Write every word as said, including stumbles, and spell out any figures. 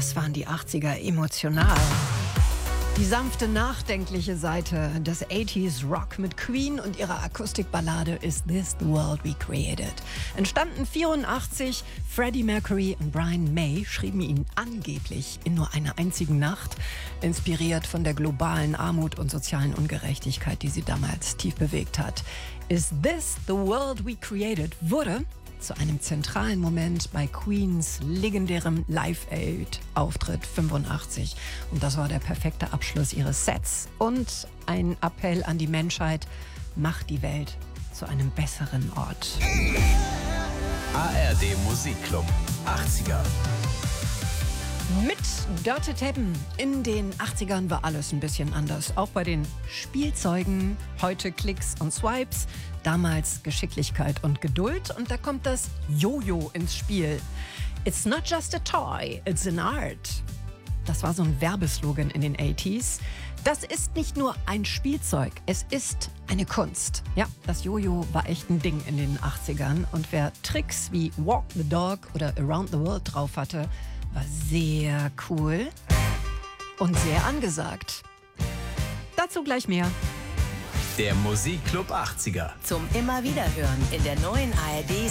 Das waren die achtziger emotional. Die sanfte, nachdenkliche Seite des achtziger Rock mit Queen und ihrer Akustikballade Is This the World We Created? Entstanden vierundachtzig, Freddie Mercury und Brian May schrieben ihn angeblich in nur einer einzigen Nacht, inspiriert von der globalen Armut und sozialen Ungerechtigkeit, die sie damals tief bewegt hat. Is This the World We Created wurde zu einem zentralen Moment bei Queens legendärem Live-Aid-Auftritt fünfundachtzig. Und das war der perfekte Abschluss ihres Sets und ein Appell an die Menschheit: Macht die Welt zu einem besseren Ort. A R D Musikclub achtziger. Mit Dirty Tappen in den achtzigern war alles ein bisschen anders. Auch bei den Spielzeugen, heute Klicks und Swipes, damals Geschicklichkeit und Geduld. Und da kommt das Jojo ins Spiel. It's not just a toy, it's an art. Das war so ein Werbeslogan in den achtziger. Das ist nicht nur ein Spielzeug, es ist eine Kunst. Ja, das Jojo war echt ein Ding in den achtzigern. Und wer Tricks wie Walk the Dog oder Around the World drauf hatte, war sehr cool und sehr angesagt. Dazu gleich mehr. Der Musikclub achtziger. Zum immer wieder hören in der neuen A R D